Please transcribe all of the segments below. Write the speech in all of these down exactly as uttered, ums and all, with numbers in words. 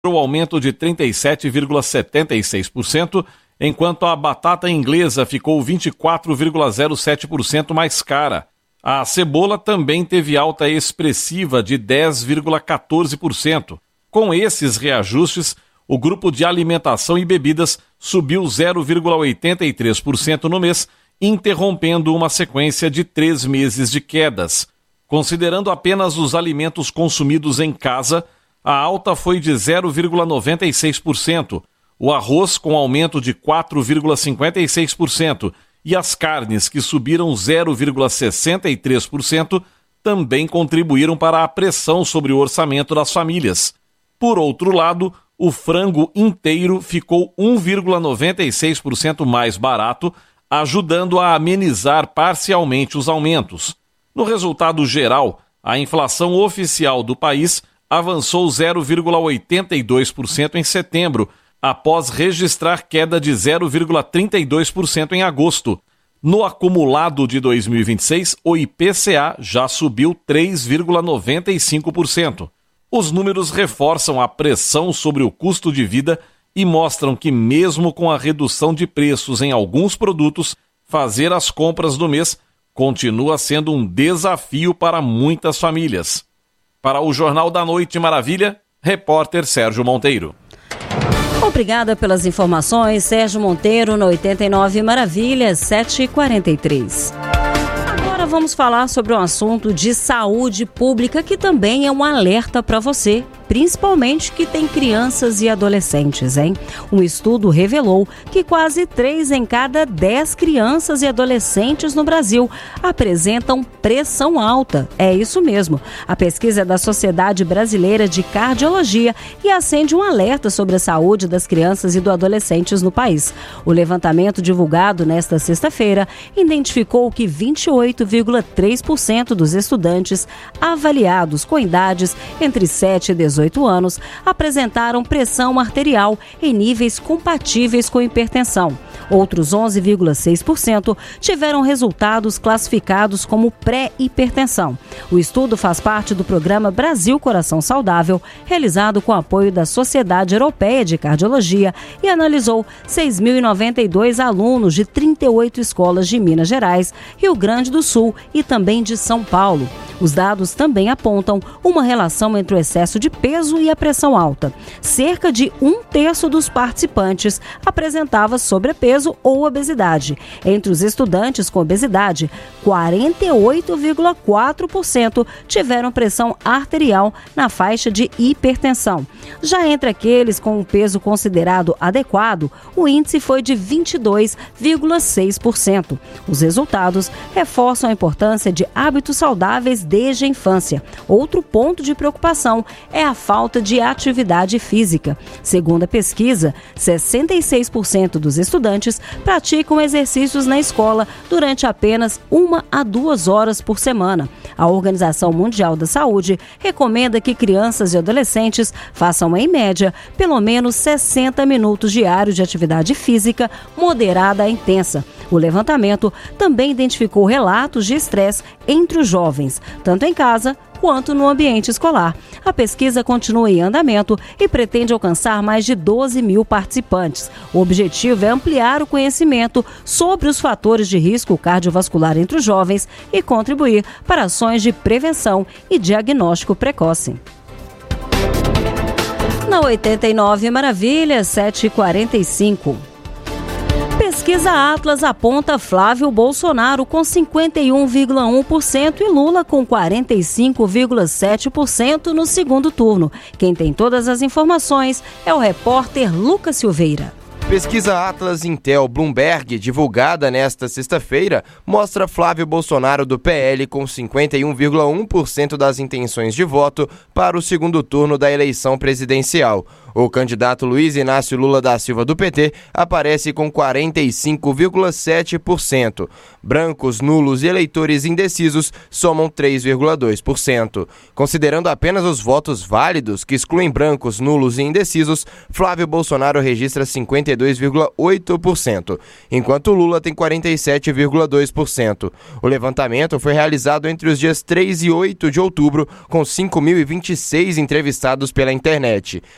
o aumento de trinta e sete vírgula setenta e seis por cento, enquanto a batata inglesa ficou vinte e quatro vírgula zero sete por cento mais cara. A cebola também teve alta expressiva de dez vírgula quatorze por cento. Com esses reajustes, o grupo de alimentação e bebidas subiu zero vírgula oitenta e três por cento no mês, interrompendo uma sequência de três meses de quedas. Considerando apenas os alimentos consumidos em casa, a alta foi de zero vírgula noventa e seis por cento, o arroz com aumento de quatro vírgula cinquenta e seis por cento e as carnes, que subiram zero vírgula sessenta e três por cento, também contribuíram para a pressão sobre o orçamento das famílias. Por outro lado, o frango inteiro ficou um vírgula noventa e seis por cento mais barato, ajudando a amenizar parcialmente os aumentos. No resultado geral, a inflação oficial do país avançou zero vírgula oitenta e dois por cento em setembro, após registrar queda de zero vírgula trinta e dois por cento em agosto. No acumulado de dois mil e vinte e seis, o I P C A já subiu três vírgula noventa e cinco por cento. Os números reforçam a pressão sobre o custo de vida e mostram que, mesmo com a redução de preços em alguns produtos, fazer as compras do mês continua sendo um desafio para muitas famílias. Para o Jornal da Noite Maravilha, repórter Sérgio Monteiro. Obrigada pelas informações, Sérgio Monteiro, no oitenta e nove Maravilhas, sete e quarenta e três. Agora vamos falar sobre um assunto de saúde pública que também é um alerta para você, principalmente que tem crianças e adolescentes, hein? Um estudo revelou que quase três em cada dez crianças e adolescentes no Brasil apresentam pressão alta. É isso mesmo. A pesquisa é da Sociedade Brasileira de Cardiologia e acende um alerta sobre a saúde das crianças e dos adolescentes no país. O levantamento divulgado nesta sexta-feira identificou que vinte e oito vírgula três por cento dos estudantes avaliados com idades entre sete e dezoito anos apresentaram pressão arterial em níveis compatíveis com hipertensão. Outros onze vírgula seis por cento tiveram resultados classificados como pré-hipertensão. O estudo faz parte do programa Brasil Coração Saudável, realizado com apoio da Sociedade Europeia de Cardiologia, e analisou seis mil e noventa e dois alunos de trinta e oito escolas de Minas Gerais, Rio Grande do Sul e também de São Paulo. Os dados também apontam uma relação entre o excesso de peso e a pressão alta. Cerca de um terço dos participantes apresentava sobrepeso ou obesidade. Entre os estudantes com obesidade, quarenta e oito vírgula quatro por cento tiveram pressão arterial na faixa de hipertensão. Já entre aqueles com um peso considerado adequado, o índice foi de vinte e dois vírgula seis por cento. Os resultados reforçam a importância de hábitos saudáveis desde a infância. Outro ponto de preocupação é a falta de atividade física. Segundo a pesquisa, sessenta e seis por cento dos estudantes praticam exercícios na escola durante apenas uma a duas horas por semana. A Organização Mundial da Saúde recomenda que crianças e adolescentes façam, em média, pelo menos sessenta minutos diários de atividade física moderada a intensa. O levantamento também identificou relatos de estresse entre os jovens, tanto em casa quanto no ambiente escolar. A pesquisa continua em andamento e pretende alcançar mais de doze mil participantes. O objetivo é ampliar o conhecimento sobre os fatores de risco cardiovascular entre os jovens e contribuir para ações de prevenção e diagnóstico precoce. Na oitenta e nove Maravilhas, sete e quarenta e cinco. Pesquisa Atlas aponta Flávio Bolsonaro com cinquenta e um vírgula um por cento e Lula com quarenta e cinco vírgula sete por cento no segundo turno. Quem tem todas as informações é o repórter Lucas Silveira. Pesquisa Atlas Intel Bloomberg, divulgada nesta sexta-feira, mostra Flávio Bolsonaro do P L com cinquenta e um vírgula um por cento das intenções de voto para o segundo turno da eleição presidencial. O candidato Luiz Inácio Lula da Silva do P T aparece com quarenta e cinco vírgula sete por cento. Brancos, nulos e eleitores indecisos somam três vírgula dois por cento. Considerando apenas os votos válidos, que excluem brancos, nulos e indecisos, Flávio Bolsonaro registra cinquenta e dois vírgula oito por cento, enquanto Lula tem quarenta e sete vírgula dois por cento. O levantamento foi realizado entre os dias três e oito de outubro, com cinco mil e vinte e seis entrevistados pela internet. A margem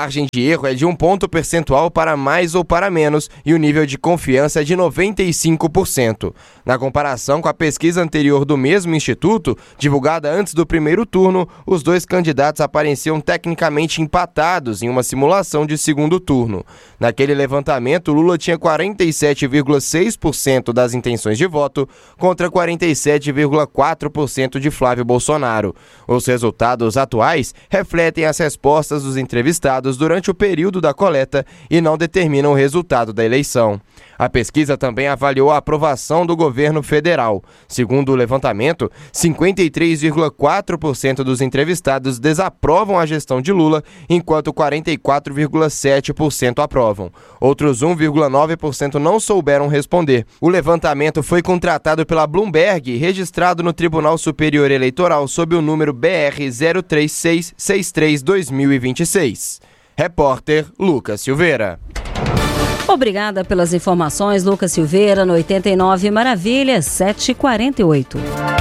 margem de erro é de um ponto percentual para mais ou para menos e o nível de confiança é de noventa e cinco por cento. Na comparação com a pesquisa anterior do mesmo instituto, divulgada antes do primeiro turno, os dois candidatos apareciam tecnicamente empatados em uma simulação de segundo turno. Naquele levantamento, Lula tinha quarenta e sete vírgula seis por cento das intenções de voto contra quarenta e sete vírgula quatro por cento de Flávio Bolsonaro. Os resultados atuais refletem as respostas dos entrevistados durante o período da coleta e não determinam o resultado da eleição. A pesquisa também avaliou a aprovação do governo federal. Segundo o levantamento, cinquenta e três vírgula quatro por cento dos entrevistados desaprovam a gestão de Lula, enquanto quarenta e quatro vírgula sete por cento aprovam. Outros um vírgula nove por cento não souberam responder. O levantamento foi contratado pela Bloomberg, registrado no Tribunal Superior Eleitoral sob o número B R zero três seis seis três barra dois mil e vinte e seis. Repórter Lucas Silveira. Obrigada pelas informações, Lucas Silveira, no oitenta e nove Maravilhas, sete e quarenta e oito.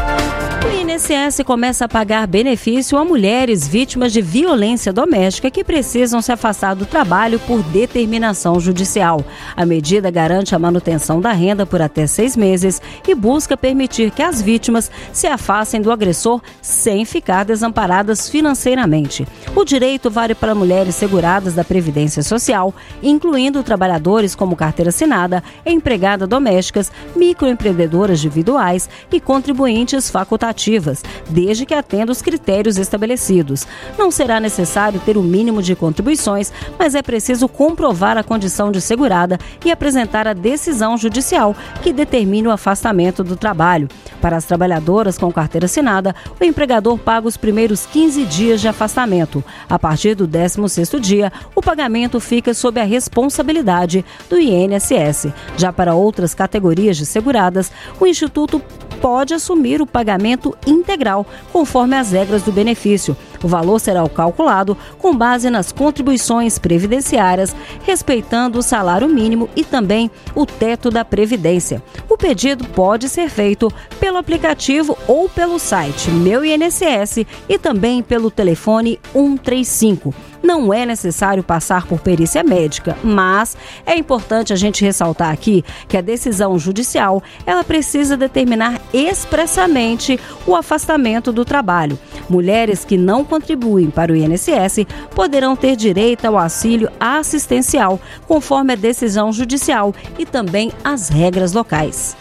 O I N S S começa a pagar benefício a mulheres vítimas de violência doméstica que precisam se afastar do trabalho por determinação judicial. A medida garante a manutenção da renda por até seis meses e busca permitir que as vítimas se afastem do agressor sem ficar desamparadas financeiramente. O direito vale para mulheres seguradas da Previdência Social, incluindo trabalhadores como carteira assinada, empregada domésticas, microempreendedoras individuais e contribuintes facultativas, desde que atenda os critérios estabelecidos. Não será necessário ter o mínimo de contribuições, mas é preciso comprovar a condição de segurada e apresentar a decisão judicial que determine o afastamento do trabalho. Para as trabalhadoras com carteira assinada, o empregador paga os primeiros quinze dias de afastamento. A partir do décimo sexto dia, o pagamento fica sob a responsabilidade do I N S S. Já para outras categorias de seguradas, o Instituto pode assumir o pagamento integral, conforme as regras do benefício. O valor será calculado com base nas contribuições previdenciárias, respeitando o salário mínimo e também o teto da Previdência. O pedido pode ser feito pelo aplicativo ou pelo site Meu I N S S e também pelo telefone um três cinco. Não é necessário passar por perícia médica, mas é importante a gente ressaltar aqui que a decisão judicial ela precisa determinar expressamente o afastamento do trabalho. Mulheres que não contribuem para o I N S S poderão ter direito ao auxílio assistencial, conforme a decisão judicial e também as regras locais.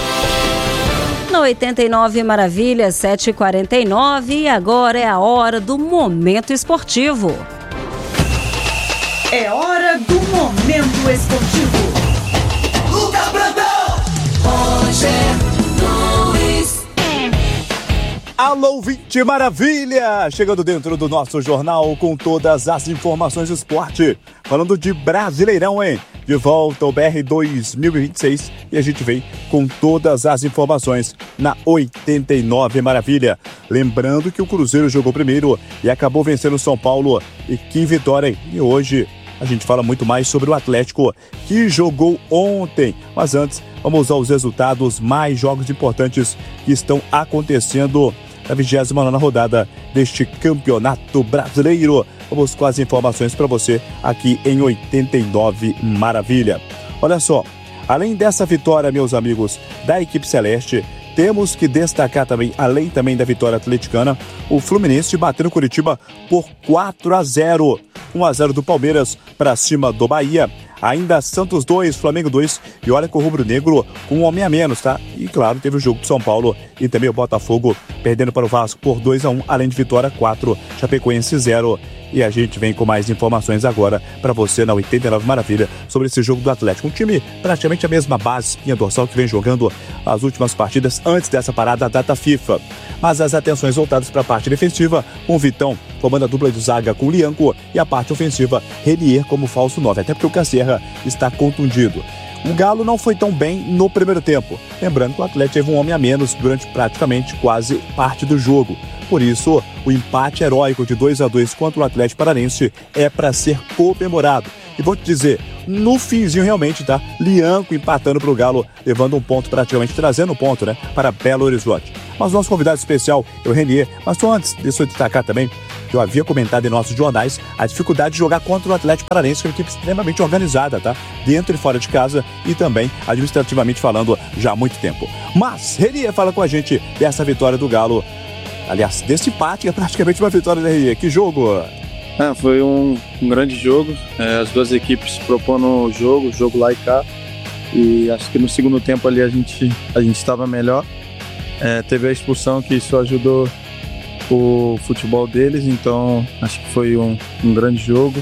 Na oitenta e nove Maravilhas, sete e quarenta e nove, e agora é a hora do Momento Esportivo. É hora do Momento Esportivo. Lucas Brandão, Roger Luiz. Alô, ouvinte maravilha! Chegando dentro do nosso jornal com todas as informações do esporte. Falando de Brasileirão, hein? De volta ao B R dois mil e vinte e seis e a gente vem com todas as informações na oitenta e nove Maravilha. Lembrando que o Cruzeiro jogou primeiro e acabou vencendo o São Paulo. E que vitória, hein? E hoje a gente fala muito mais sobre o Atlético, que jogou ontem. Mas antes, vamos aos resultados, mais jogos importantes que estão acontecendo na vigésima nona rodada deste Campeonato Brasileiro. Vamos com as informações para você aqui em oitenta e nove Maravilha. Olha só, além dessa vitória, meus amigos, da equipe celeste, temos que destacar também, além também da vitória atleticana, o Fluminense batendo o Curitiba por quatro a zero. um a zero do Palmeiras para cima do Bahia. Ainda Santos dois, Flamengo dois. E olha que o Rubro Negro com um homem a menos, tá? E claro, teve o jogo do São Paulo e também o Botafogo perdendo para o Vasco por dois a um. Além de vitória, quatro. Chapecoense zero. E a gente vem com mais informações agora para você na oitenta e nove Maravilha sobre esse jogo do Atlético. Um time praticamente a mesma base, espinha dorsal, que vem jogando as últimas partidas antes dessa parada da data FIFA. Mas as atenções voltadas para a parte defensiva, com o Vitão formando a dupla de zaga com o Lianco e a parte ofensiva, Renier como falso nove, até porque o Casserra está contundido. O Galo não foi tão bem no primeiro tempo. Lembrando que o Atlético teve um homem a menos durante praticamente quase parte do jogo. Por isso, o empate heróico de dois a dois contra o Atlético Paranaense é para ser comemorado. E vou te dizer, no finzinho realmente, tá? Lianco empatando para o Galo, levando um ponto, praticamente trazendo um ponto, né? Para Belo Horizonte. Mas nosso convidado especial é o Renier. Mas só antes, deixa eu destacar também eu havia comentado em nossos jornais a dificuldade de jogar contra o Atlético Paranaense, que é uma equipe extremamente organizada, tá? Dentro e fora de casa e também administrativamente falando já há muito tempo. Mas Relia fala com a gente dessa vitória do Galo. Aliás, desse empate é praticamente uma vitória da Relia. Que jogo! É, foi um, um grande jogo. É, as duas equipes propondo o jogo, jogo lá e cá. E acho que no segundo tempo ali a gente a gente estava melhor. É, teve a expulsão, que isso ajudou o futebol deles, então acho que foi um, um grande jogo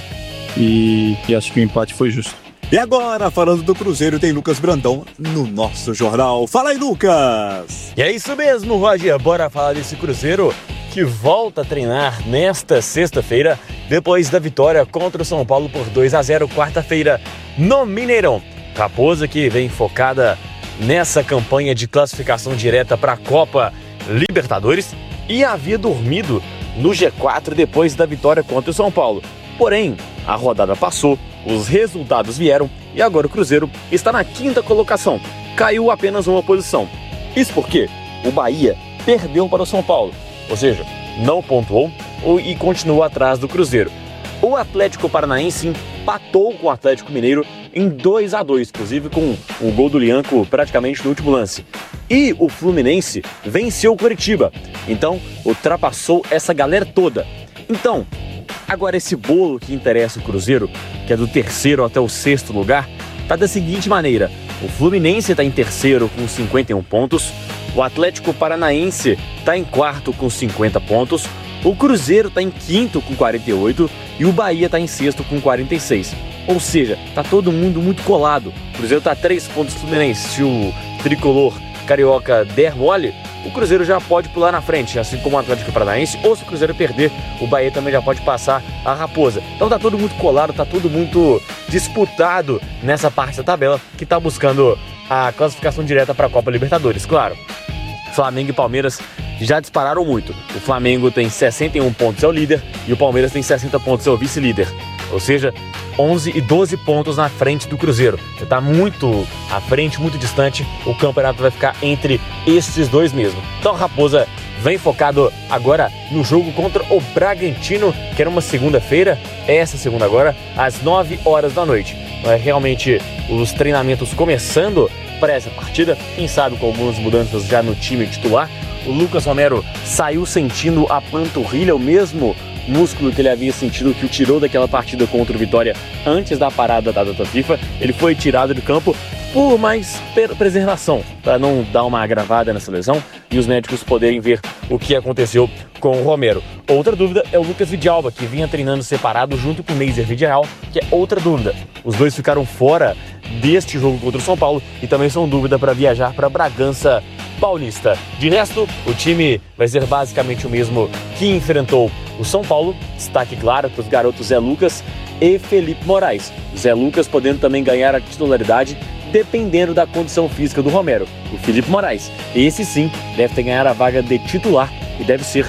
e, e acho que o empate foi justo. E agora, falando do Cruzeiro, tem Lucas Brandão no nosso jornal. Fala aí, Lucas! E é isso mesmo, Roger. Bora falar desse Cruzeiro que volta a treinar nesta sexta-feira, depois da vitória contra o São Paulo por dois a zero, quarta-feira, no Mineirão. Raposa que vem focada nessa campanha de classificação direta para a Copa Libertadores e havia dormido no G quatro depois da vitória contra o São Paulo. Porém, a rodada passou, os resultados vieram e agora o Cruzeiro está na quinta colocação. Caiu apenas uma posição. Isso porque o Bahia perdeu para o São Paulo, ou seja, não pontuou e continua atrás do Cruzeiro. O Atlético Paranaense empatou com o Atlético Mineiro em dois a dois, inclusive com o gol do Lianco praticamente no último lance. E o Fluminense venceu o Coritiba, então ultrapassou essa galera toda. Então, agora esse bolo que interessa o Cruzeiro, que é do terceiro até o sexto lugar, tá da seguinte maneira: o Fluminense está em terceiro com cinquenta e um pontos, o Atlético Paranaense está em quarto com cinquenta pontos, o Cruzeiro está em quinto com quarenta e oito e o Bahia está em sexto com quarenta e seis. Ou seja, tá todo mundo muito colado. O Cruzeiro está a três pontos do Fluminense. Se o tricolor carioca der mole, o Cruzeiro já pode pular na frente, assim como o Atlético Paranaense, ou se o Cruzeiro perder, o Bahia também já pode passar a Raposa. Então tá todo muito colado, tá tudo muito disputado nessa parte da tabela que tá buscando a classificação direta para a Copa Libertadores. Claro, Flamengo e Palmeiras já dispararam muito. O Flamengo tem sessenta e um pontos, é o líder, e o Palmeiras tem sessenta pontos, é o vice-líder. Ou seja, onze e doze pontos na frente do Cruzeiro. Está muito à frente, muito distante. O campeonato vai ficar entre esses dois mesmo. Então a Raposa vem focado agora no jogo contra o Bragantino, que era uma segunda-feira, essa segunda agora, às nove horas da noite. É realmente os treinamentos começando para essa partida, quem sabe com algumas mudanças já no time titular. O Lucas Romero saiu sentindo a panturrilha, o mesmo músculo que ele havia sentido que o tirou daquela partida contra o Vitória antes da parada da data FIFA. Ele foi tirado do campo por mais preservação, para não dar uma agravada nessa lesão e os médicos poderem ver o que aconteceu com o Romero. Outra dúvida é o Lucas Vidalba, que vinha treinando separado junto com o Neiser Vidigal, que é outra dúvida. Os dois ficaram fora deste jogo contra o São Paulo e também são dúvida para viajar para Bragança Paulista. De resto, o time vai ser basicamente o mesmo que enfrentou o São Paulo. Destaque claro para os garotos Zé Lucas e Felipe Moraes. Zé Lucas podendo também ganhar a titularidade dependendo da condição física do Romero. O Felipe Moraes, esse sim, deve ter ganhado a vaga de titular e deve ser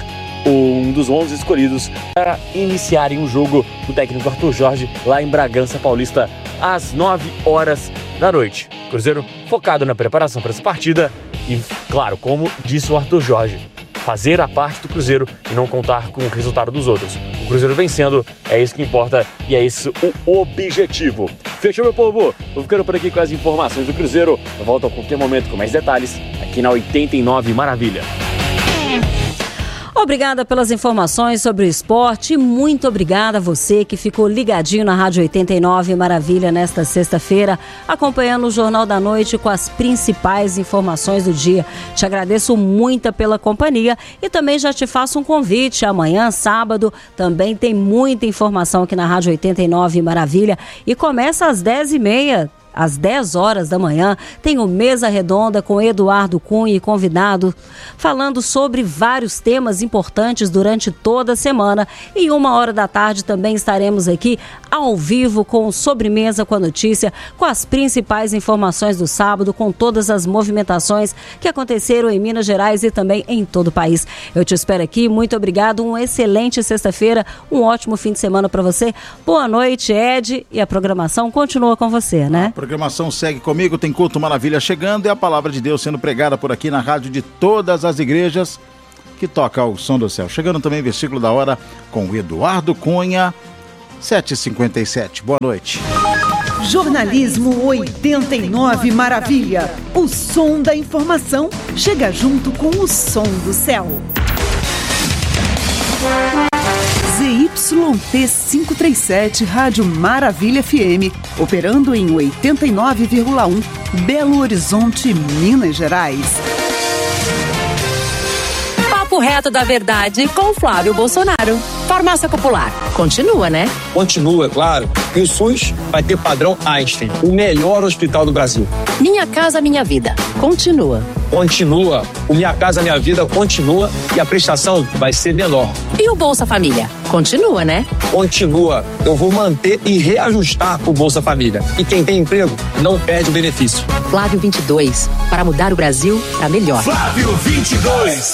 um dos onze escolhidos para iniciarem o jogo do técnico Arthur Jorge lá em Bragança Paulista às nove horas da noite. Cruzeiro focado na preparação para essa partida e, claro, como disse o Arthur Jorge, fazer a parte do Cruzeiro e não contar com o resultado dos outros. O Cruzeiro vencendo, é isso que importa e é esse o objetivo. Fechou, meu povo? Vou ficando por aqui com as informações do Cruzeiro. Eu volto a qualquer momento com mais detalhes aqui na oitenta e nove Maravilha. Obrigada pelas informações sobre o esporte e muito obrigada a você que ficou ligadinho na Rádio oitenta e nove Maravilha nesta sexta-feira, acompanhando o Jornal da Noite com as principais informações do dia. Te agradeço muito pela companhia e também já te faço um convite. Amanhã, sábado, também tem muita informação aqui na Rádio oitenta e nove Maravilha e começa às dez e meia. Às dez horas da manhã, tem o Mesa Redonda com Eduardo Cunha e convidado, falando sobre vários temas importantes durante toda a semana. E uma hora da tarde também estaremos aqui ao vivo com Sobremesa com a Notícia, com as principais informações do sábado, com todas as movimentações que aconteceram em Minas Gerais e também em todo o país. Eu te espero aqui, muito obrigado, uma excelente sexta-feira, um ótimo fim de semana para você. Boa noite, Ed, e a programação continua com você, né? A programação segue comigo, tem Culto Maravilha chegando e a palavra de Deus sendo pregada por aqui na rádio de todas as igrejas. que toca o som do céu. Chegando também versículo da hora com o Eduardo Cunha, sete e cinquenta e sete. Boa noite. Jornalismo oitenta e nove Maravilha. O som da informação chega junto com o som do céu. Z Y T quinhentos e trinta e sete Rádio Maravilha F M, operando em oitenta e nove vírgula um, Belo Horizonte, Minas Gerais. Papo reto da verdade com Flávio Bolsonaro. Farmácia Popular. Continua, né? Continua, é claro. E o SUS vai ter padrão Einstein, o melhor hospital do Brasil. Minha Casa Minha Vida. Continua. Continua. O Minha Casa Minha Vida continua e a prestação vai ser menor. E o Bolsa Família? Continua, né? Continua. Eu vou manter e reajustar o Bolsa Família. E quem tem emprego não perde o benefício. Flávio vinte e dois. Para mudar o Brasil para melhor. Flávio vinte e dois.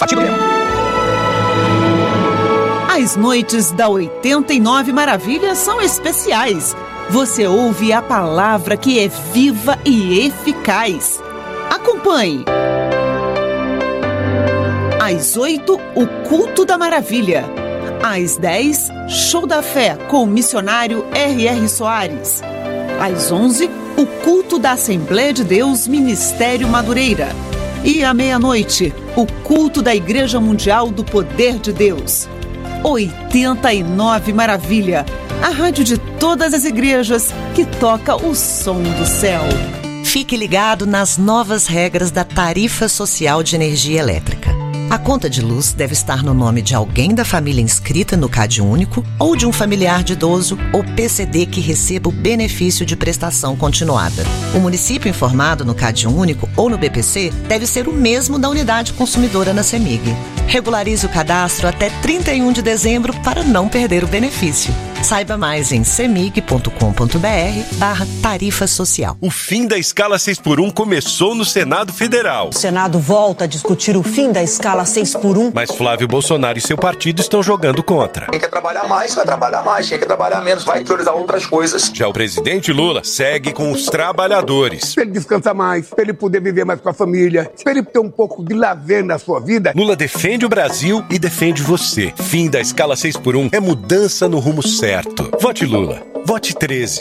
As noites da oitenta e nove Maravilhas são especiais. Você ouve a palavra que é viva e eficaz. Acompanhe. Às oito, o Culto da Maravilha. Às dez, Show da Fé com o missionário R R Soares. Às onze, o Culto da Assembleia de Deus Ministério Madureira. E à meia-noite, o Culto da Igreja Mundial do Poder de Deus. oitenta e nove Maravilha, a rádio de todas as igrejas que toca o som do céu. Fique ligado nas novas regras da tarifa social de energia elétrica. A conta de luz deve estar no nome de alguém da família inscrita no CAD Único ou de um familiar de idoso ou P C D que receba o benefício de prestação continuada. O município informado no CAD Único ou no B P C deve ser o mesmo da unidade consumidora na CEMIG. Regularize o cadastro até trinta e um de dezembro para não perder o benefício. Saiba mais em cemig.com.br barra tarifa social. O fim da escala seis por um começou no Senado Federal. O Senado volta a discutir o fim da escala seis por um. Mas Flávio Bolsonaro e seu partido estão jogando contra. Quem quer trabalhar mais, vai trabalhar mais. Quem quer trabalhar menos, vai priorizar outras coisas. Já o presidente Lula segue com os trabalhadores. Pra ele descansar mais, pra ele poder viver mais com a família, pra ele ter um pouco de lazer na sua vida. Lula defende o Brasil e defende você. Fim da escala seis por um é mudança no rumo certo. Vote Lula. Vote treze.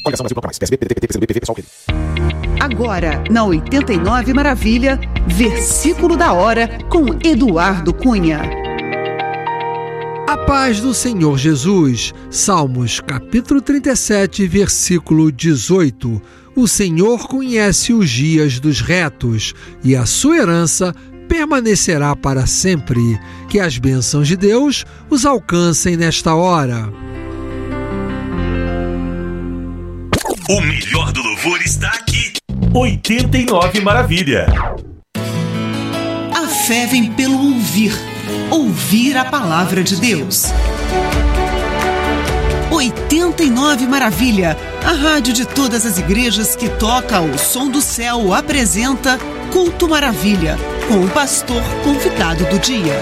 Agora, na oitenta e nove Maravilha, versículo da hora com Eduardo Cunha. A paz do Senhor Jesus. Salmos capítulo trinta e sete, versículo dezoito. O Senhor conhece os dias dos retos e a sua herança permanecerá para sempre. Que as bênçãos de Deus os alcancem nesta hora. O melhor do louvor está aqui. oitenta e nove Maravilha. A fé vem pelo ouvir. Ouvir a palavra de Deus. oitenta e nove Maravilha. A rádio de todas as igrejas que toca o som do céu apresenta Culto Maravilha, com o pastor convidado do dia.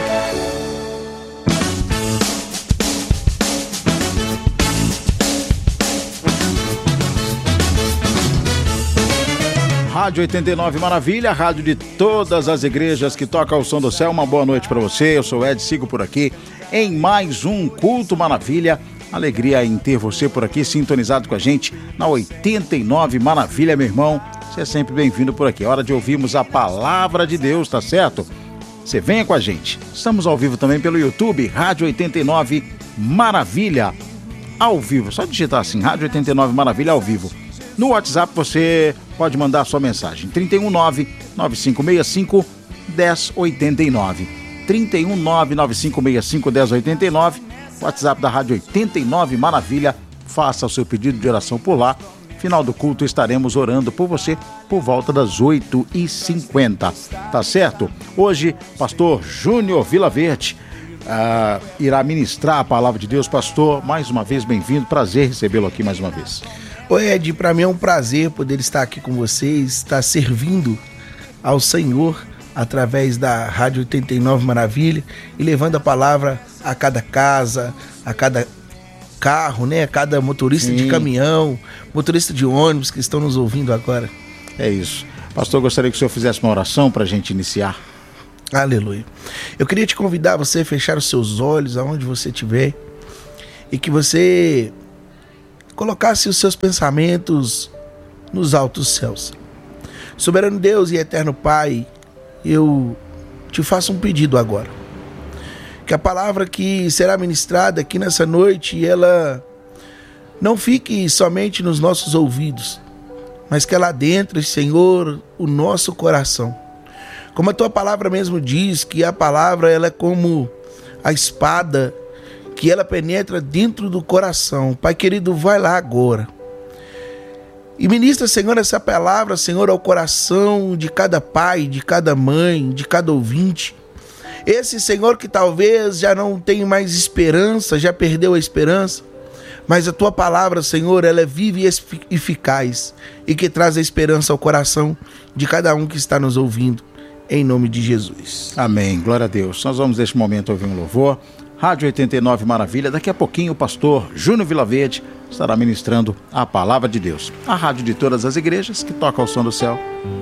Rádio oitenta e nove Maravilha, rádio de todas as igrejas que toca o som do céu. Uma boa noite para você, eu sou o Ed, sigo por aqui em mais um Culto Maravilha. Alegria em ter você por aqui, sintonizado com a gente na oitenta e nove Maravilha, meu irmão. Você é sempre bem-vindo por aqui. É hora de ouvirmos a palavra de Deus, tá certo? Você venha com a gente. Estamos ao vivo também pelo YouTube, Rádio oitenta e nove Maravilha, ao vivo. Só digitar assim, Rádio oitenta e nove Maravilha ao vivo. No WhatsApp você pode mandar a sua mensagem, trinta e um nove, nove cinco seis cinco, um zero oito nove. trinta e um nove, nove cinco seis cinco, um zero oito nove. WhatsApp da Rádio oitenta e nove Maravilha. Faça o seu pedido de oração por lá. Final do culto estaremos orando por você por volta das oito e cinquenta. Tá certo? Hoje, pastor Júnior Vilaverde uh, irá ministrar a palavra de Deus. Pastor, mais uma vez bem-vindo. Prazer recebê-lo aqui mais uma vez. Oi, Ed, para mim é um prazer poder estar aqui com vocês, estar servindo ao Senhor através da Rádio oitenta e nove Maravilha e levando a palavra a cada casa, a cada carro, né? A cada motorista Sim. de caminhão, motorista de ônibus que estão nos ouvindo agora. É isso. Pastor, gostaria que o senhor fizesse uma oração para a gente iniciar. Aleluia. Eu queria te convidar a você a fechar os seus olhos aonde você estiver e que você colocasse os seus pensamentos nos altos céus. Soberano Deus e eterno Pai, eu te faço um pedido agora. Que a palavra que será ministrada aqui nessa noite, ela não fique somente nos nossos ouvidos, mas que ela adentre, Senhor, o nosso coração. Como a tua palavra mesmo diz, que a palavra ela é como a espada, que ela penetra dentro do coração. Pai querido, vai lá agora. E ministra, Senhor, essa palavra, Senhor, ao coração de cada pai, de cada mãe, de cada ouvinte. Esse, Senhor, que talvez já não tem mais esperança, já perdeu a esperança, mas a tua palavra, Senhor, ela é viva e eficaz e que traz a esperança ao coração de cada um que está nos ouvindo, em nome de Jesus. Amém, glória a Deus. Nós vamos neste momento ouvir um louvor. Rádio oitenta e nove Maravilha, daqui a pouquinho o pastor Júnior Vilaverde estará ministrando a palavra de Deus. A rádio de todas as igrejas que toca ao som do céu.